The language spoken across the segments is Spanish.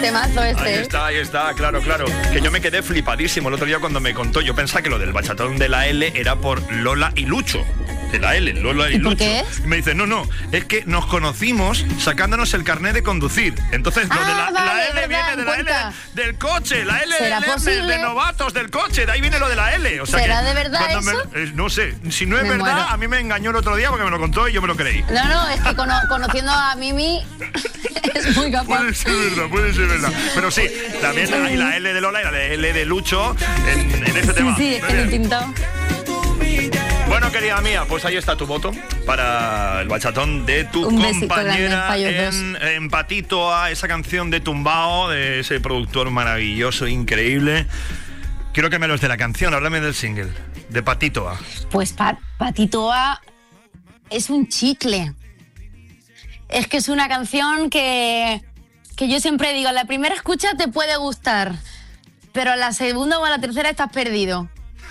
temazo este. Ahí está, claro. Que yo me quedé flipadísimo el otro día cuando me contó. Yo pensaba que lo del bachatón de la L era por Lola y Lucho. De la L, Lola y Lucho. ¿Por qué? Y me dice, no, es que nos conocimos sacándonos el carnet de conducir. Entonces, lo de la L viene de la L del coche, la L de novatos del coche, de ahí viene lo de la L. O sea, ¿será de verdad eso? No sé, si no es verdad, a mí me engañó el otro día porque me lo contó y yo me lo creí. No, es que conociendo a Mimi es muy capaz. Puede ser verdad. Pero sí, también hay la L de Lola y la L de Lucho en este tema. Sí, es que lo he pintado. Bueno, querida mía, pues ahí está tu voto para el bachatón de tu compañera en Patito A, esa canción de Tumbao, de ese productor maravilloso, increíble. Quiero que me los de la canción, háblame del single, de Patito A. Pues Patito A es un chicle. Es que es una canción que yo siempre digo, la primera escucha te puede gustar, pero a la segunda o a la tercera estás perdido.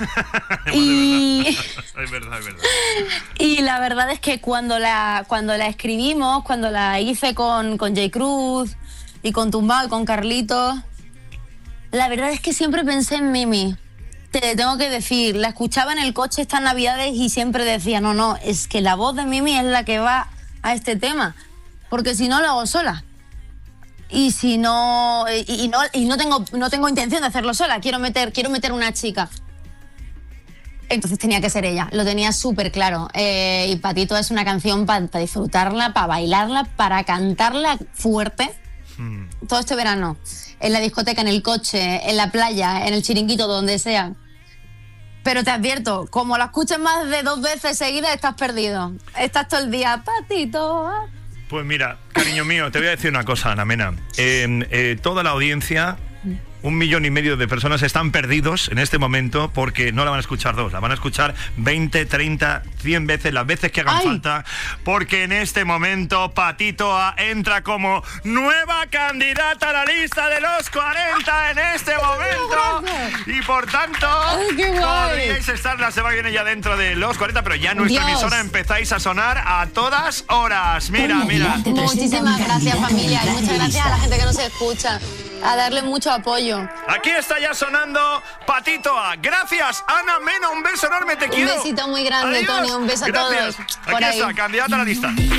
Es verdad. Y la verdad es que cuando la escribimos, cuando la hice con J. Cruz y con Tumbao y con Carlitos, la verdad es que siempre pensé en Mimi. Te tengo que decir, la escuchaba en el coche estas navidades y siempre decía, no, es que la voz de Mimi es la que va a este tema, porque si no lo hago sola. Y si no no tengo intención de hacerlo sola, quiero meter una chica. Entonces tenía que ser ella, lo tenía súper claro. Y Patito es una canción para disfrutarla, para bailarla, para cantarla fuerte. Todo este verano, en la discoteca, en el coche, en la playa, en el chiringuito, donde sea. Pero te advierto, como la escuches más de 2 veces seguidas, estás perdido. Estás todo el día, Patito. Pues mira, cariño mío, te voy a decir una cosa, Ana Mena. Toda la audiencia, 1,5 millones de personas están perdidos en este momento porque no la van a escuchar 2, la van a escuchar 20, 30, 100 veces, las veces que hagan falta, porque en este momento Patito A entra como nueva candidata a la lista de los 40 en este momento. Y por tanto, podríais estar la semana que viene ya dentro de los 40, pero ya en nuestra emisora empezáis a sonar a todas horas. Mira. Muchísimas gracias, familia, y muchas gracias a la gente que nos escucha. A darle mucho apoyo. Aquí está ya sonando Patito A. Gracias, Ana Mena. Un beso enorme, te quiero. Un besito muy grande. Adiós. Tony. Un beso a todos. Aquí está, candidata a la lista.